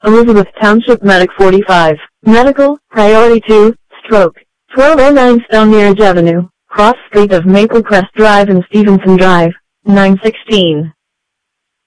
Elizabeth Township Medic 45. Medical, Priority 2, Stroke. 1209 Stoneridge Avenue, Cross Street of Maple Crest Drive and Stevenson Drive. 916.